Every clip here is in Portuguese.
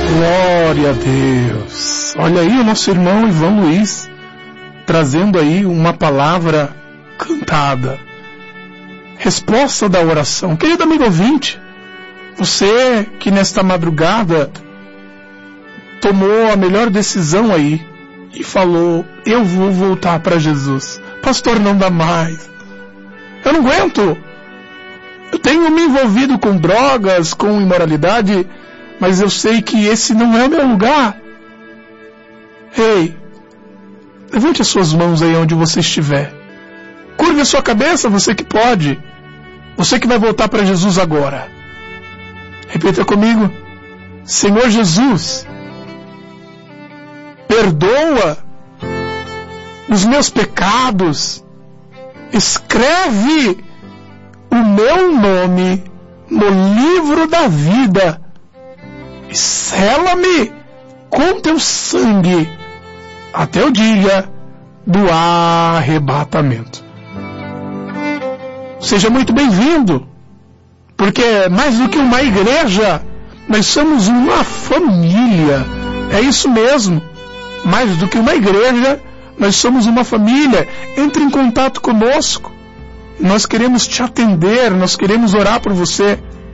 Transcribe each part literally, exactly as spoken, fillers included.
Glória a Deus. Olha aí o nosso irmão Ivan Luiz trazendo aí uma palavra cantada, resposta da oração. Querido amigo ouvinte, você que nesta madrugada tomou a melhor decisão aí e falou: eu vou voltar para Jesus. Pastor, não dá mais, eu não aguento, eu tenho me envolvido com drogas, com imoralidade, mas eu sei que esse não é o meu lugar. Ei, levante as suas mãos aí onde você estiver. Curve a sua cabeça, você que pode. Você que vai voltar para Jesus agora. Repita comigo: Senhor Jesus, perdoa os meus pecados. Escreve o meu nome no livro da vida e sela-me com teu sangue até o dia do arrebatamento. Seja muito bem-vindo, porque mais do que uma igreja, nós somos uma família. É isso mesmo, mais do que uma igreja, nós somos uma família. Entre em contato conosco, nós queremos te atender, nós queremos orar por você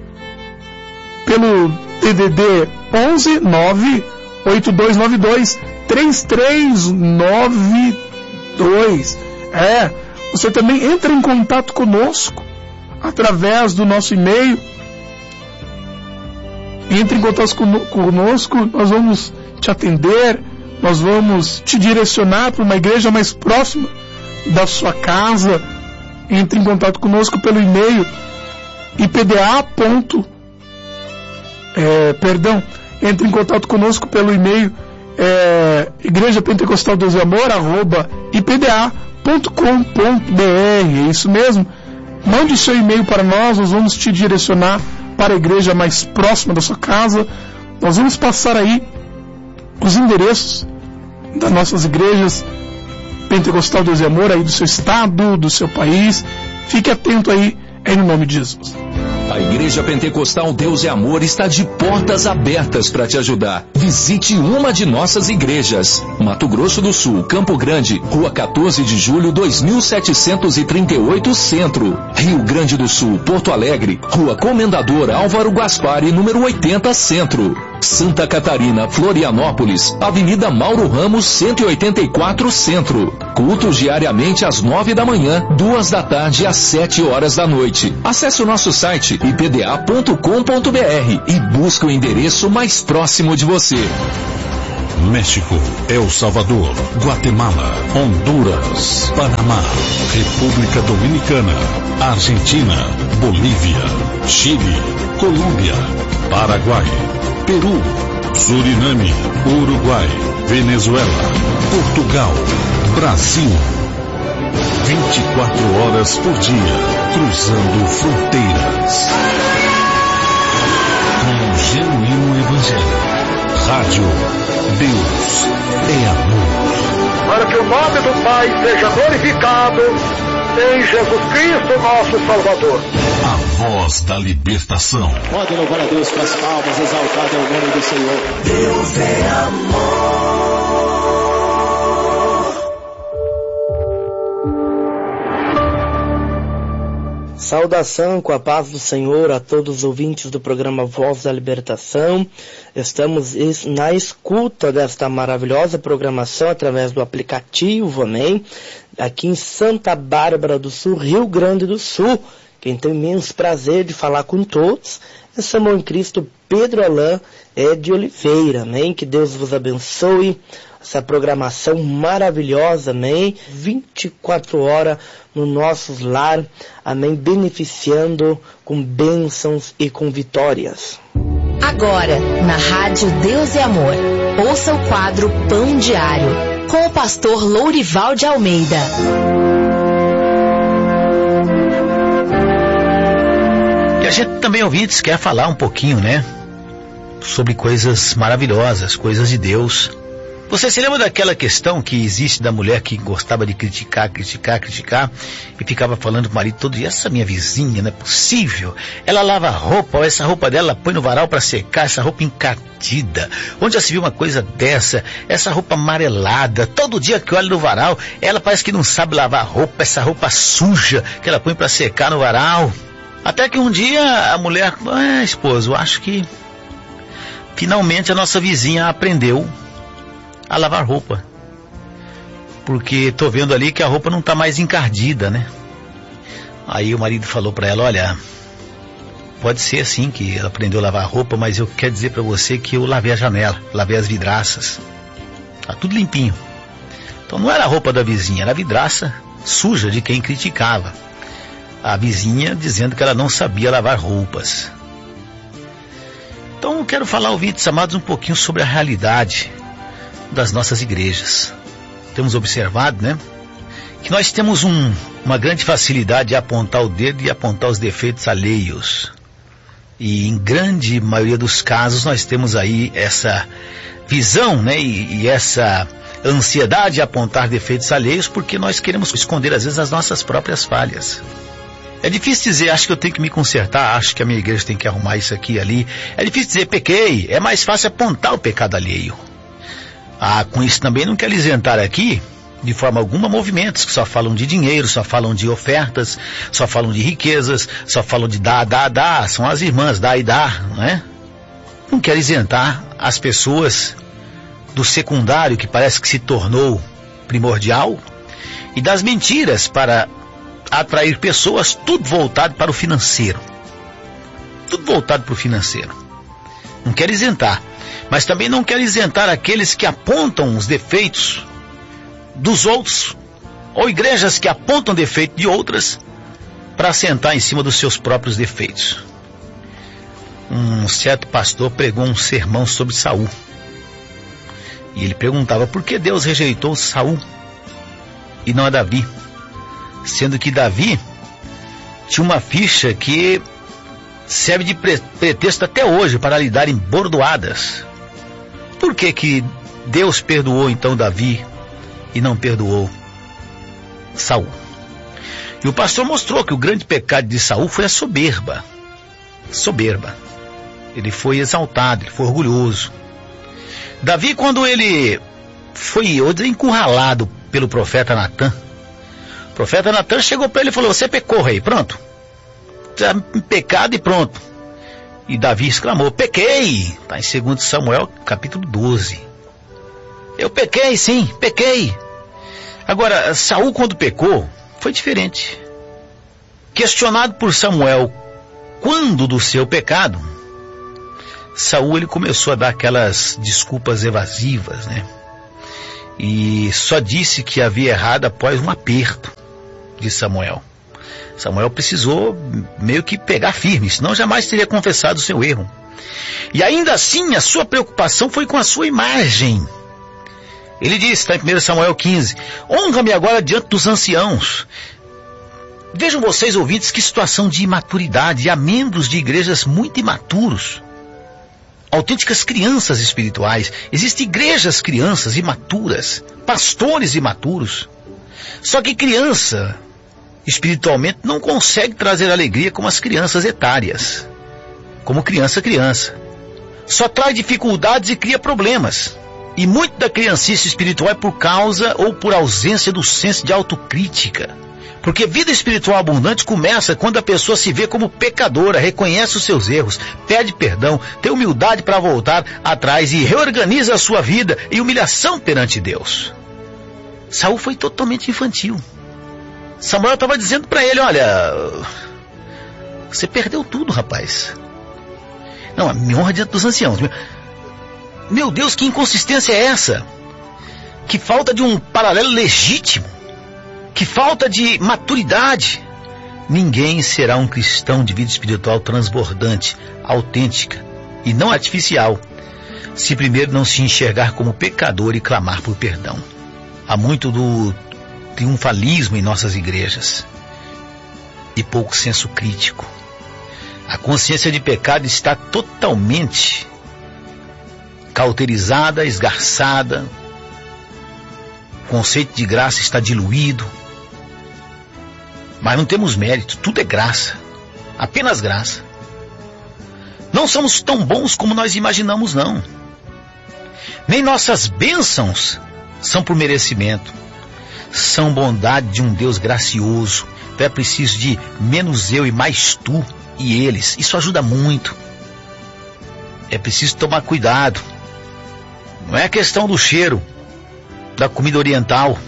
pelo D D D onze nove oito dois nove dois três três nove dois. É, você também entra em contato conosco através do nosso e-mail. Entre em contato conosco, nós vamos te atender, nós vamos te direcionar para uma igreja mais próxima da sua casa. Entre em contato conosco pelo e-mail ipda. É, perdão, entre em contato conosco pelo e-mail é, igreja pentecostal Deus e Amor arroba ipda ponto com ponto br. É isso mesmo. Mande seu e-mail para nós, nós vamos te direcionar para a igreja mais próxima da sua casa. Nós vamos passar aí os endereços das nossas igrejas Pentecostal Deus e Amor aí do seu estado, do seu país. Fique atento aí, em nome de Jesus. A Igreja Pentecostal Deus e Amor está de portas abertas para te ajudar. Visite uma de nossas igrejas. Mato Grosso do Sul, Campo Grande, Rua quatorze de julho, dois mil setecentos e trinta e oito, Centro. Rio Grande do Sul, Porto Alegre, Rua Comendador Álvaro Gaspari, número oitenta, Centro. Santa Catarina, Florianópolis, Avenida Mauro Ramos, cento e oitenta e quatro, Centro. Cultos diariamente às nove da manhã, duas da tarde às sete horas da noite. Acesse o nosso site ipda ponto com ponto br e busque o endereço mais próximo de você. México, El Salvador, Guatemala, Honduras, Panamá, República Dominicana, Argentina, Bolívia, Chile, Colômbia, Paraguai, Peru, Suriname, Uruguai, Venezuela, Portugal, Brasil. vinte e quatro horas por dia, cruzando fronteiras. Com um genuíno evangelho. Rádio Deus é Amor. Para que o nome do Pai seja glorificado em Jesus Cristo, nosso Salvador. A voz da libertação. Pode louvar a Deus com as palmas, exaltado é o nome do Senhor. Deus é amor. Saudação com a paz do Senhor a todos os ouvintes do programa Voz da Libertação. Estamos na escuta desta maravilhosa programação através do aplicativo, amém? Aqui em Santa Bárbara do Sul, Rio Grande do Sul. Quem tem imenso prazer de falar com todos é seu irmão em Cristo, Pedro Alain é de Oliveira, amém? Que Deus vos abençoe. Essa programação maravilhosa, amém? vinte e quatro horas no nosso lar, amém? Beneficiando com bênçãos e com vitórias. Agora, na Rádio Deus e Amor, ouça o quadro Pão Diário, com o pastor Lourival de Almeida. E a gente também, ouvintes, quer falar um pouquinho, né? Sobre coisas maravilhosas, coisas de Deus. Você se lembra daquela questão que existe da mulher que gostava de criticar, criticar, criticar e ficava falando pro marido todo dia, essa minha vizinha, não é possível, ela lava roupa, essa roupa dela põe no varal para secar, essa roupa encardida, onde já se viu uma coisa dessa, essa roupa amarelada, todo dia que olha no varal, ela parece que não sabe lavar roupa, essa roupa suja que ela põe para secar no varal. Até que um dia a mulher, ah, esposo, acho que finalmente a nossa vizinha aprendeu a lavar roupa, porque tô vendo ali que a roupa não tá mais encardida, né? Aí o marido falou para ela, olha, pode ser assim que ela aprendeu a lavar roupa, mas eu quero dizer para você que eu lavei a janela, lavei as vidraças, tá tudo limpinho. Então não era a roupa da vizinha, era a vidraça suja de quem criticava a vizinha, dizendo que ela não sabia lavar roupas. Então eu quero falar, ouvintes amados, um pouquinho sobre a realidade das nossas igrejas. Temos observado, né, que nós temos um, uma grande facilidade de apontar o dedo e apontar os defeitos alheios. E em grande maioria dos casos nós temos aí essa visão, né, e, e essa ansiedade de apontar defeitos alheios, porque nós queremos esconder às vezes as nossas próprias falhas. É difícil dizer, acho que eu tenho que me consertar, acho que a minha igreja tem que arrumar isso aqui e ali. É difícil dizer, pequei, é mais fácil apontar o pecado alheio. Ah, com isso também não quero isentar aqui, de forma alguma, movimentos que só falam de dinheiro, só falam de ofertas, só falam de riquezas, só falam de dar, dar, dar, são as irmãs, dar e dar, não é? Não quero isentar as pessoas do secundário, que parece que se tornou primordial, e das mentiras para atrair pessoas, tudo voltado para o financeiro. Tudo voltado para o financeiro. Não quero isentar. Mas também não quero isentar aqueles que apontam os defeitos dos outros, ou igrejas que apontam defeito de outras para sentar em cima dos seus próprios defeitos. Um certo pastor pregou um sermão sobre Saul. E ele perguntava por que Deus rejeitou Saul e não a Davi, sendo que Davi tinha uma ficha que serve de pretexto até hoje para lhe darem bordoadas. Por que que Deus perdoou então Davi e não perdoou Saul? E o pastor mostrou que o grande pecado de Saul foi a soberba. Soberba. Ele foi exaltado, ele foi orgulhoso. Davi, quando ele foi encurralado pelo profeta Natã, o profeta Natã chegou para ele e falou, você pecou, rei, pronto. Você é pecado e pronto. E Davi exclamou, pequei. Está em segundo Samuel, capítulo doze. Eu pequei, sim, pequei. Agora, Saul, quando pecou, foi diferente. Questionado por Samuel, quando do seu pecado, Saul ele começou a dar aquelas desculpas evasivas, né? E só disse que havia errado após um aperto de Samuel. Samuel precisou meio que pegar firme, senão jamais teria confessado o seu erro. E ainda assim, a sua preocupação foi com a sua imagem. Ele disse, está em primeiro Samuel quinze, honra-me agora diante dos anciãos. Vejam vocês, ouvintes, que situação de imaturidade. Há membros de igrejas muito imaturos, autênticas crianças espirituais. Existem igrejas crianças imaturas, pastores imaturos. Só que criança espiritualmente não consegue trazer alegria como as crianças etárias, como criança criança. Só traz dificuldades e cria problemas. E muito da criancice espiritual é por causa ou por ausência do senso de autocrítica. Porque vida espiritual abundante começa quando a pessoa se vê como pecadora, reconhece os seus erros, pede perdão, tem humildade para voltar atrás e reorganiza a sua vida em humilhação perante Deus. Saul foi totalmente infantil. Samuel estava dizendo para ele, olha, você perdeu tudo, rapaz. Não, me honra diante dos anciãos. Meu Deus, que inconsistência é essa? Que falta de um paralelo legítimo. Que falta de maturidade. Ninguém será um cristão de vida espiritual transbordante, autêntica e não artificial, se primeiro não se enxergar como pecador e clamar por perdão. Há muito do triunfalismo em nossas igrejas e pouco senso crítico. A consciência de pecado está totalmente cauterizada, esgarçada, O conceito de graça está diluído. Mas não temos mérito, tudo é graça. Apenas graça. Não somos tão bons como nós imaginamos, não. Nem nossas bênçãos são por merecimento. São bondade de um Deus gracioso. Então é preciso de menos eu e mais tu e eles. Isso ajuda muito. É preciso tomar cuidado. Não é a questão do cheiro da comida oriental.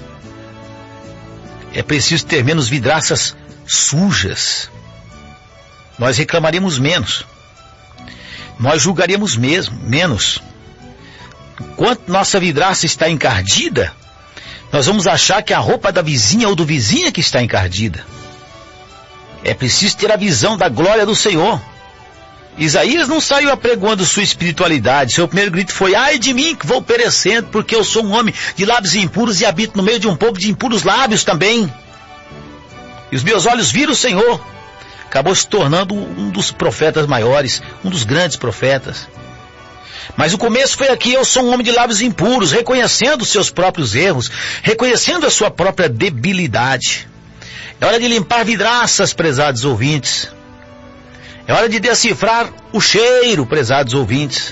É preciso ter menos vidraças sujas. Nós reclamaríamos menos. Nós julgaríamos mesmo, menos. Enquanto nossa vidraça está encardida, nós vamos achar que a roupa da vizinha ou do vizinho é que está encardida. É preciso ter a visão da glória do Senhor. Isaías não saiu apregoando sua espiritualidade. Seu primeiro grito foi: ai de mim que vou perecendo, porque eu sou um homem de lábios impuros e habito no meio de um povo de impuros lábios também. E os meus olhos viram o Senhor. Acabou se tornando um dos profetas maiores, um dos grandes profetas. Mas o começo foi aqui: eu sou um homem de lábios impuros, reconhecendo os seus próprios erros, reconhecendo a sua própria debilidade. É hora de limpar vidraças, prezados ouvintes. É hora de decifrar o cheiro, prezados ouvintes.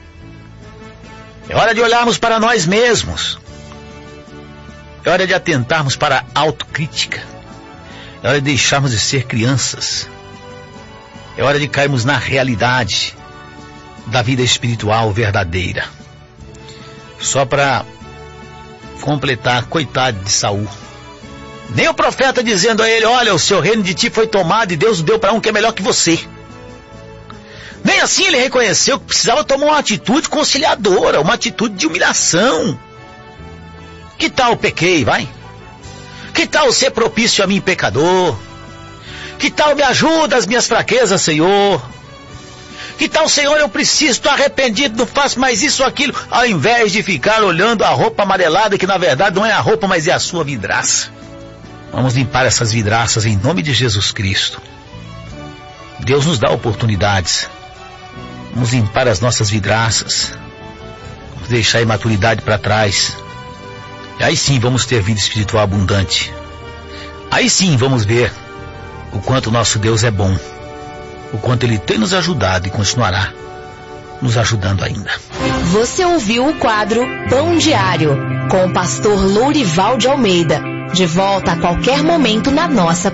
É hora de olharmos para nós mesmos. É hora de atentarmos para a autocrítica. É hora de deixarmos de ser crianças. É hora de cairmos na realidade da vida espiritual verdadeira. Só para completar, coitado de Saul. Nem o profeta dizendo a ele: olha, o seu reino de ti foi tomado e Deus o deu para um que é melhor que você. Nem assim ele reconheceu que precisava tomar uma atitude conciliadora, uma atitude de humilhação. Que tal pequei, vai? Que tal ser propício a mim, pecador? Que tal me ajuda as minhas fraquezas, Senhor? Que tal, Senhor, eu preciso, estou arrependido, não faço mais isso ou aquilo, ao invés de ficar olhando a roupa amarelada, que na verdade não é a roupa, mas é a sua vidraça. Vamos limpar essas vidraças em nome de Jesus Cristo. Deus nos dá oportunidades. Vamos limpar as nossas vidraças. Vamos deixar a imaturidade para trás. E aí sim vamos ter vida espiritual abundante. Aí sim vamos ver o quanto nosso Deus é bom. O quanto Ele tem nos ajudado e continuará nos ajudando ainda. Você ouviu o quadro Pão Diário, com o pastor Lourival de Almeida. De volta a qualquer momento na nossa